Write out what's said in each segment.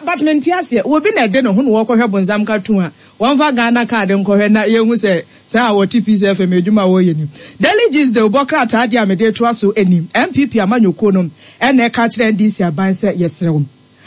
but mentiase we be na de no ho no wo kohwe bonzam katu a won fa Ghana card nkohwe na yehu se sa wo TPC FM edwuma wo yeni delegates de obokra taade a mede to aso enim MPP amanyoko no ene ka kire NDC aban se yesrew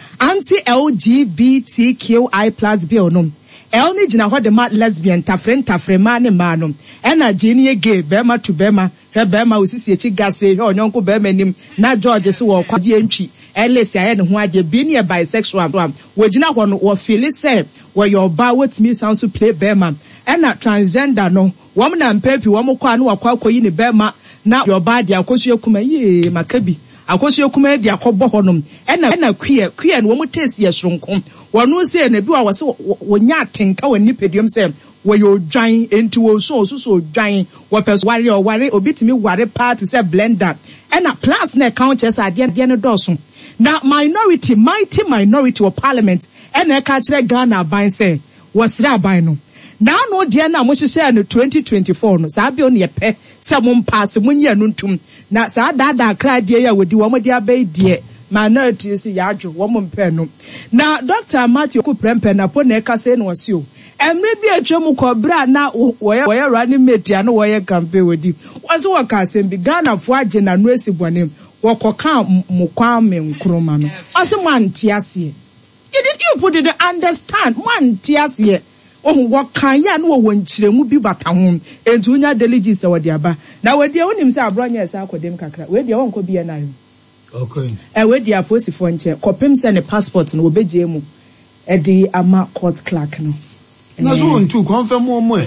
anti-LGBTQI+ bill no el ni gina ho de ma lesbian tafre ma ne ma no ena gini gay bema to bema he bema osisi echi gase he onyonko bema nim na George se wo kwade antwi elesi aye ne ho ade bi ne bisexual wo gina ho no wo feel say wo your ba what me sound to play bema ena transgender no wo na mpepi wo mokwa no wakwa yi ne bema na your ba dia akosu ekuma ye makabi akosu ekuma dia akobọ honom ena queer no wo mo test ye soronko wonu se na bi wa wose wonya atenka wani pedium se wo yo dwan enti wo so dwan wo pes ware obitimi ware part se blender ena plus na account chesa ade no doso na mighty minority of parliament ena ka kire Ghana ban se wasira ban no na no de na mo hye no 2024 no sa bi no ye pe se mo pass mo nya no ntum na sa dada kra de ya wodi wo mo de abai de minority si yajo wo mo mpe no na Dr. Matthew ku prempe na po na ka se no wasi o emre bi atwam ko bra na wo ye running mate ya no wo ye campaign wodi waso wo ka se bi Ghana fo age na no esibone wo koka mokwa me nkroma no waso man tiase you put it understand man tiase wo kan ya no wo nkyiremu bi bata ho entu nya delegates e wodi aba na wodi wonim se abronya esa akodem kakra wodi won ko bi na yo okay wodi aposifo nche kopem se ne passport no obeje mu e di ama court clerk no na so ntu confirm mo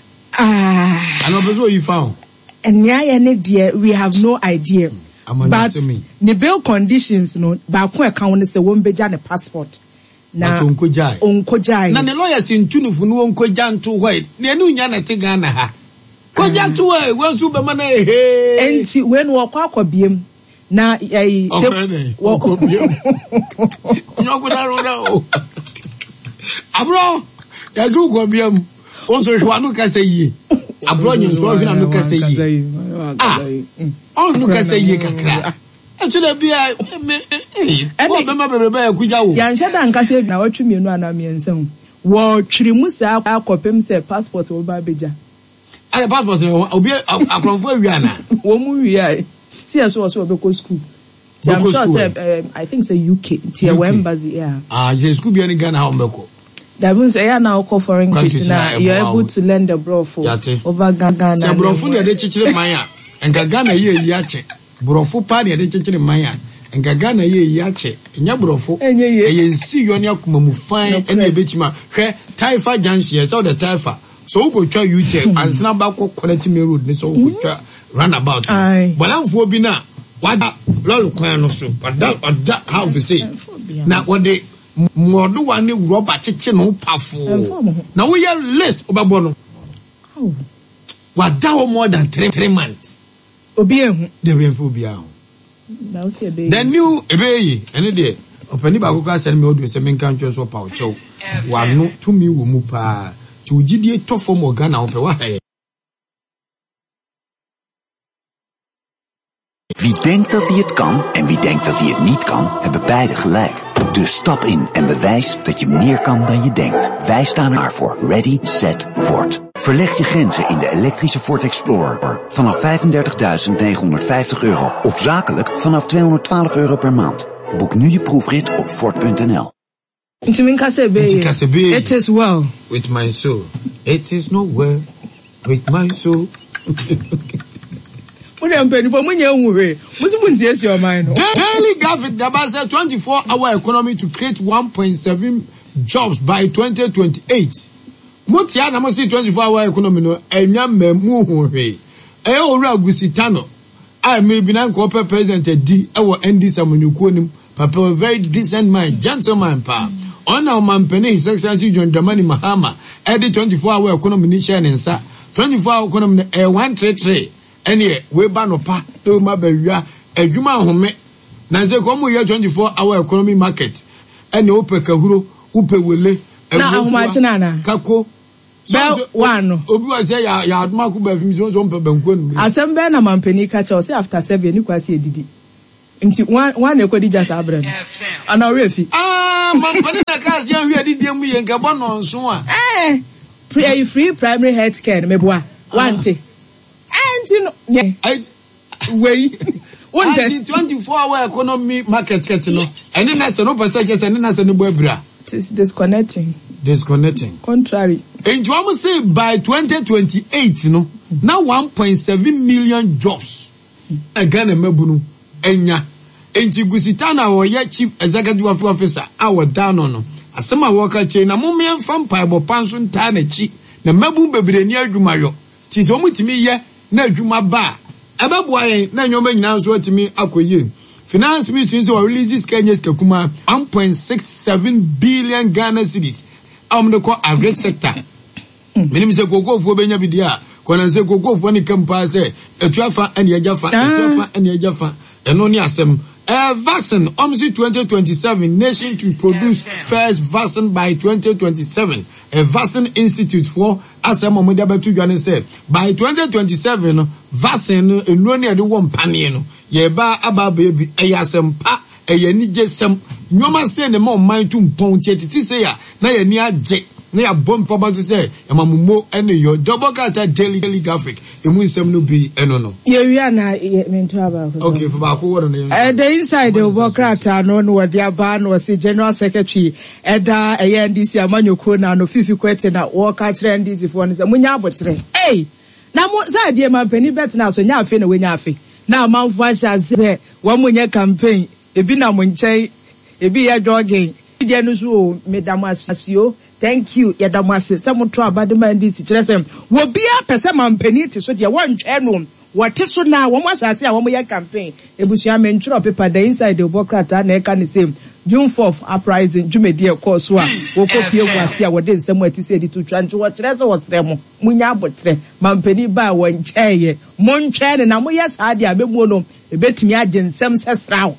ana bezo yi fa enya ye ne de we have no idea but the bail conditions no ba ko e kan no se won beja ne passport na onkojai na ne lawyers ntunufu no onkojai nto hoi na enu nya na te Ghana ha koja to we wansu be mana enti when wo kwa biem na wo ko biem nyogo da ro da o abro ya zu ko biem on so hwa no ka say abro nyi so hwa no ka say on no ka say kakra actually bia me ko be ma bebe ba kuja wo ya nheda nka se na watwe mienu ana miensem wo twiri mu sa akopem se passport wo ba beja ale passport obi akronfo awia na wo mu wia ti so be go school I'm sure say I think say UK ti e embassy yeah je school bia ni Ghana ha mbeko that means ya na call foreign countries now you're able to learn the bro for over Ghana se bro fu ne de chichire man a enga Ghana ye yi ache brofo pa de chichire man a enga Ghana ye yi ache enya brofo eye nsi yo ne akoma mu fan ene ebetima hwe Taifa junction so the Taifa so go twa UT ansina ba ko connect me road ni so go twa roundabout balanfo bi na wada lolu kwan no so oda how to say na wode modo wane rubber chiche no pafo na we ya list obabo no wada more than 3 months obi ehu de be fo bi ahu na o se be the new ebeyi ene de opani ba ko asem me odo se men kan twa so pa cho wano to mi wo mu pa ti ogidie to form Ghana ope wa ha. Wie denkt dat hij het kan en wie denkt dat hij het niet kan, hebben beide gelijk. Dus stap in en bewijs dat je meer kan dan je denkt. Wij staan er voor. Ready, set, Ford. Verleg je grenzen in de elektrische Ford Explorer. Vanaf €35.950 of zakelijk vanaf €212 per maand. Boek nu je proefrit op Ford.nl. It is well with my soul. It is not well with my soul. Daily graphic that says 24-hour economy to create 1.7 jobs by 2028. Motia na mo say 24-hour economy no enya memu hohwe. Ora Gusitano. I may be nan ko president di ewo ND Samanyuku nim. Papa a very decent man, gentleman pa. Ona mampene His Excellency John Dramani Mahama. Edi 24-hour economy ni share nsa. 24-hour economy 133. Ene we ba no pa e ma ba wia adwuma home na nse ko mo ye 24-hour economy market ene ope kahuro upe wele na ahoma chinana kako Bell one. Obi wa say ya aduma ku ba fimi so mpe banku nu. Asem be na mampani ka cha o say after 7 ni kwasi edidi. Nti one ekodi just abren. Ana refi. Mampani na kasi ya hwi adi diemu ye nka bono nso a. Free primary health care meboa. Wante. Enti no. Wey. 24-hour economy market no. Eni na se no pese ke se eni na se no bo abira. It is disconnecting. Contrary. And you say by 2028, no, now 1.7 million jobs. Again, a mebunu, enya. And Gusitana or yet chief executive officer, our down on. A summer worker chain, a moment from Pibo Panson Tanechi, the Mabu baby near Jumayo. Tis almost to me, yeah, no Juma bar. Ababway, no your man now to me, Akoye. Finance ministry releases Kenya's Kakuma 1.67 billion Ghana cedis. The call a great sector. Many say go for Benya Bidia. When say go for any campus, a Jaffa and Yajafa, a Jaffa and Yajafa, and only as them. Vaccine, OMSI 2027, nation to produce first vaccine by 2027. A vaccine institute for, as a moment to say, by 2027, vaccine, no near the one panino. Yeba aba baby, a yasempa, a yenijesem, nyoma say the more mind to ponche, say ya, na ya near jet. Near bomb for to say, a mamumo and your double carter daily graphic, and we some no be enono. Yeah, meant to have. Okay, for Baku, the inside the Bokrata, known what their ban was the General Secretary, Eda, a NDC, a Manu Kuna, no 50 questions at Walker Trend, if one is a Munyabotre. Hey, now what's that, dear man, penny bet now, so now fin when yaffy. Now, Mount Vasha say, one when your campaign, a bina munche, a be a dogging. Dianusu, Madame Asio. Thank you, Yadamasi. Someone to about the man this situation. Will be a person man penity so you one room. What is so now? One was I say, one more campaign. It was your men drop paper the inside the Bokrata and can the same. June 4th uprising, Jume dear course one. Wokopia was here, what did somewhere to say to try to watch Reza was Remo. Munyabotre, Mampeni ba one chair, Mon chair and Amoyas had ya be mono, a bet me agent, some says now.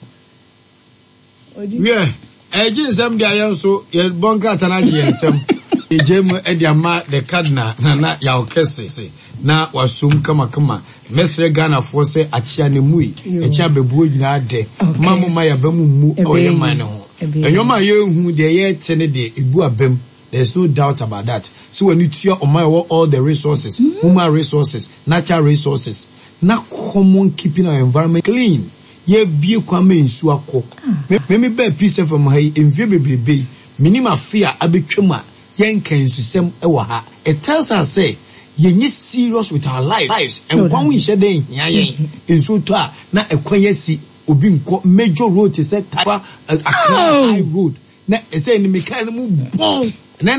Yeah. Ejin sem dia yenso ye bonka tanaje ensem ejemu ediama the cardinal na ya okese na wasum kama mesre Ghana for say achia ne mui echia bebuo nyina de mamu ma ya bamu mu oye man ho enyoma ye hu de ye tene de ebu abem. There's no doubt about that. So when you tear all the resources, human resources, natural resources, na common keeping our environment clean. Ye bie kwame nsu akọ me be peace from hai envie bebrebe minima fear abetwema ye nkan nsusem ewo ha. It tells us say ye nyi serious with our lives and when we share den hia yen nsu to a na ekwan yesi obi nko major road to say Accra high road na say ni mekan mu bon na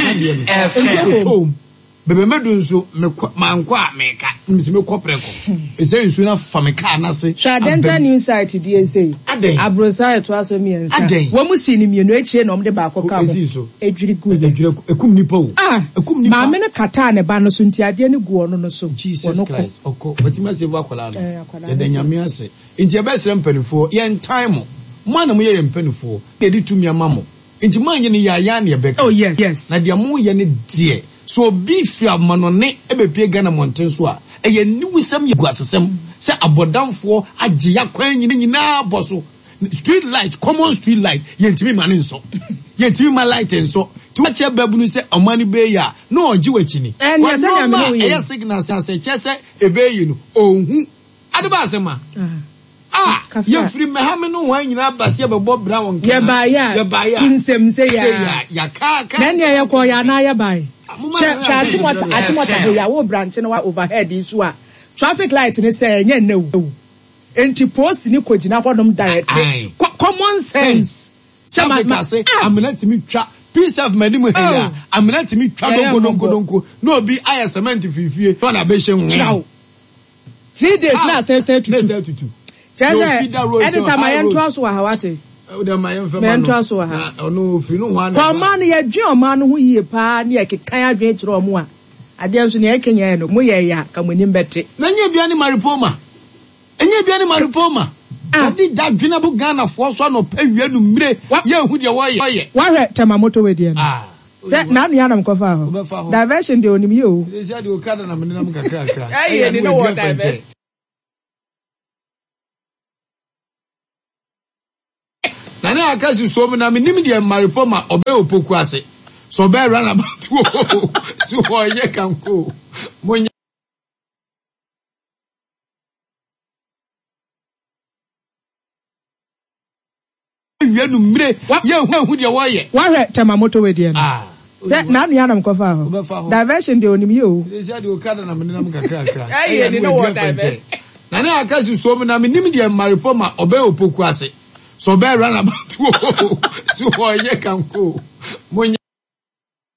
say no bebe medu nso manko a meka me kopreko ese nso na fameka na se Tradenta new site DSA abrosa to aso mi ensa wo mu si ni mienu echie na omde ba akọka mo edwiri gu ekum nipa wo ekum nipa ma me ne kata ne ba no so nti ade ne gu ono no so Jesus Christ okọ batima se va akola no ye danyame ase nti ebesere mpanifo ye time mo na mo ye mpanifo de di tumi amamo nti man ye ne ya ne ebeka oh yes na de mo ye ne de so beef ya manone ebepie Ghana mountain so a eye niwusam ye guasesem se abodamfo agye yakwan nyina boso street light common street light yentimi mane nso yentimi ma light nso to che babunu se omani be ya no oji wachini eye signal se chese ebeyi no ohun adeba asema ye free me ha me no wan nyina base bebo bra won ye ba ya kinsem se ya ka na ne ye ko ya na ya bai atimota ya wo branch no wa overhead isu a traffic light ni say enye na wu enti post ni kogina hodom direct common sense sama say aminati mi twa piece of medimu here aminati mi twa donko no bi aya cement fifie no na be hye 3 days na say 32 anytime I enter so hawate mentor so ha ono free no one kwa man ye dwe man no ho yie pa na ye kekan adwe kire omo a ade nso na ye kenya no mo ye ya ka monim bete na nye bia ni maripoma adi da dwena bu Ghana for so no pa wie no mire ye hu de wo ye wa hwe tema moto we de se na anu ya na mkofa ho diversion de onim ye o se de o kada na menam kakra aye ni no what diversion na na aka si so na menim de maripoma obe opoku ase so be run about so oye kanko monya wienu mire ye hu de wo ye wa hwe temamoto we de no se na anu ya na mkofa ho diversion de onim ye o se de o kada na menam kakra eh ni no wo diversion na na aka si so na menim de maripoma obe opoku ase so be run about so oye kanko monya